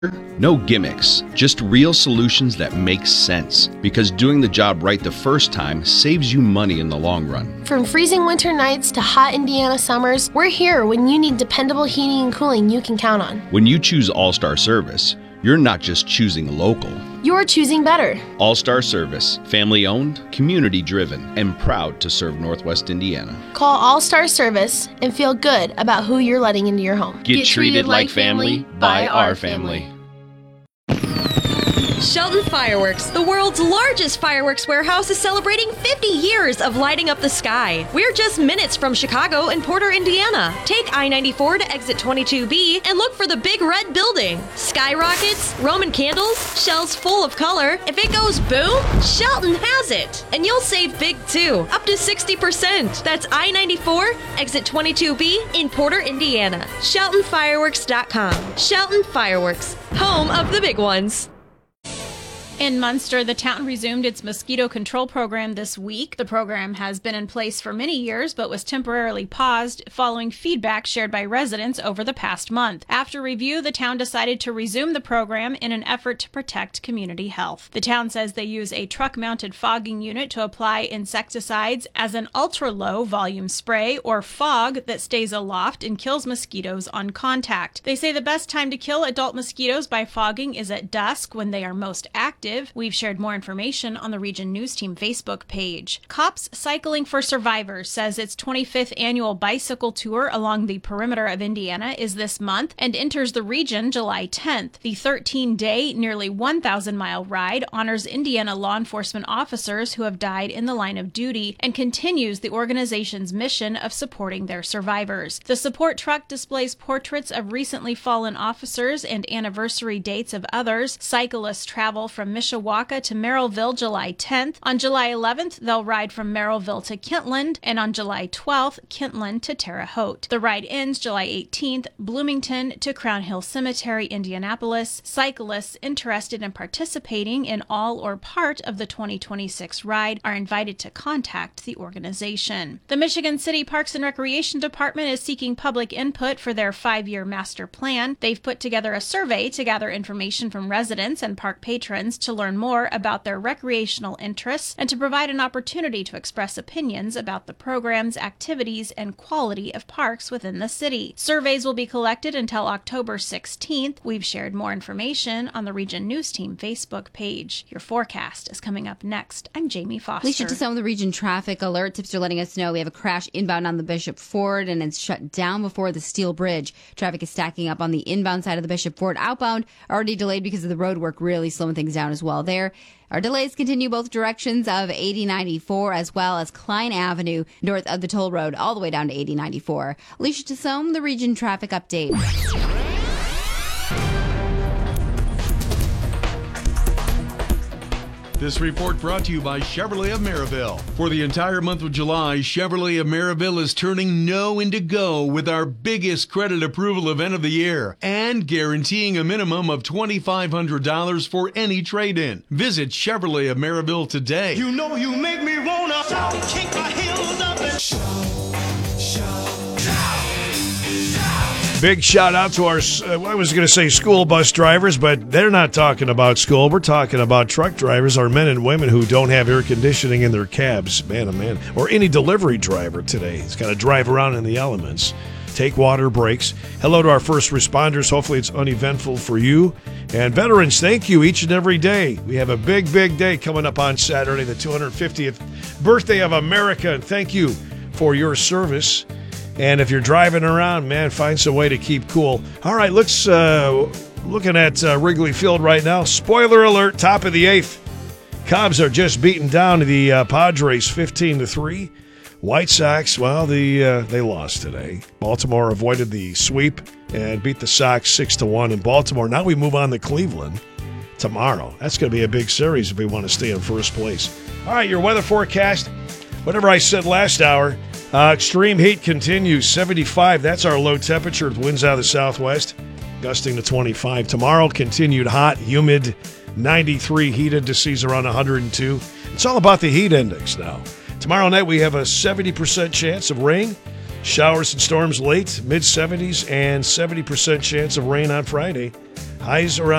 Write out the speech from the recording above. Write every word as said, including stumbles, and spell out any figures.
No gimmicks, just real solutions that make sense. Because doing the job right the first time saves you money in the long run. From freezing winter nights to hot Indiana summers, we're here when you need dependable heating and cooling you can count on. When you choose All-Star Service, you're not just choosing local. You're choosing better. All-Star Service, family-owned, community-driven, and proud to serve Northwest Indiana. Call All-Star Service and feel good about who you're letting into your home. Get, Get treated, treated like family by our family. Shelton Fireworks, the world's largest fireworks warehouse, is celebrating fifty years of lighting up the sky. We're just minutes from Chicago and Porter, Indiana. Take I ninety-four to exit twenty-two B and look for the big red building. Skyrockets, Roman candles, shells full of color. If it goes boom, Shelton has it. And you'll save big too, up to sixty percent. That's I ninety-four, exit twenty-two B in Porter, Indiana. Shelton Fireworks dot com. Shelton Fireworks, home of the big ones. In Munster, the town resumed its mosquito control program this week. The program has been in place for many years, but was temporarily paused following feedback shared by residents over the past month. After review, the town decided to resume the program in an effort to protect community health. The town says they use a truck-mounted fogging unit to apply insecticides as an ultra-low volume spray or fog that stays aloft and kills mosquitoes on contact. They say the best time to kill adult mosquitoes by fogging is at dusk when they are most active. We've shared more information on the Region News Team Facebook page. Cops Cycling for Survivors says its twenty-fifth annual bicycle tour along the perimeter of Indiana is this month and enters the region July tenth. The thirteen-day, nearly one thousand mile ride honors Indiana law enforcement officers who have died in the line of duty and continues the organization's mission of supporting their survivors. The support truck displays portraits of recently fallen officers and anniversary dates of others. Cyclists travel from Mishawaka to Merrillville July tenth. On July eleventh, they'll ride from Merrillville to Kentland, and on July twelfth, Kentland to Terre Haute. The ride ends July eighteenth, Bloomington to Crown Hill Cemetery, Indianapolis. Cyclists interested in participating in all or part of the twenty twenty-six ride are invited to contact the organization. The Michigan City Parks and Recreation Department is seeking public input for their five-year master plan. They've put together a survey to gather information from residents and park patrons to learn more about their recreational interests and to provide an opportunity to express opinions about the programs, activities, and quality of parks within the city. Surveys will be collected until October sixteenth. We've shared more information on the Region News Team Facebook page. Your forecast is coming up next. I'm Jamie Foster. Alicia, to some of the region traffic alert tips are letting us know we have a crash inbound on the Bishop Ford and it's shut down before the Steel Bridge. Traffic is stacking up on the inbound side of the Bishop Ford. Outbound already delayed because of the road work, really slowing things down as well there. Our delays continue both directions of eighty ninety-four as well as Klein Avenue north of the toll road all the way down to eighty ninety-four. Alicia Tassone, the region traffic update. This report brought to you by Chevrolet of Maryville. For the entire month of July, Chevrolet of Maryville is turning no into go with our biggest credit approval event of the year and guaranteeing a minimum of twenty-five hundred dollars for any trade-in. Visit Chevrolet of Maryville today. You know you make me wanna kick my heels up and shout, shout, shout. Big shout out to our, uh, I was going to say school bus drivers, but they're not talking about school. We're talking about truck drivers, our men and women who don't have air conditioning in their cabs. Man, oh man. Or any delivery driver today. He's got to drive around in the elements. Take water breaks. Hello to our first responders. Hopefully it's uneventful for you. And veterans, thank you each and every day. We have a big, big day coming up on Saturday, the two hundred fiftieth birthday of America. And thank you for your service. And if you're driving around, man, find some way to keep cool. All right, let's uh, looking at uh, Wrigley Field right now. Spoiler alert, top of the eighth. Cubs are just beating down the uh, Padres fifteen to three. White Sox, well, the uh, they lost today. Baltimore avoided the sweep and beat the Sox six to one in Baltimore. Now we move on to Cleveland tomorrow. That's going to be a big series if we want to stay in first place. All right, your weather forecast. Whatever I said last hour. Uh, extreme heat continues, seventy-five. That's our low temperature. Winds out of the southwest, gusting to twenty-five. Tomorrow, continued hot, humid, ninety-three. Heated to seas around one hundred two. It's all about the heat index now. Tomorrow night, we have a seventy percent chance of rain. Showers and storms late, mid seventies, and seventy percent chance of rain on Friday. Highs around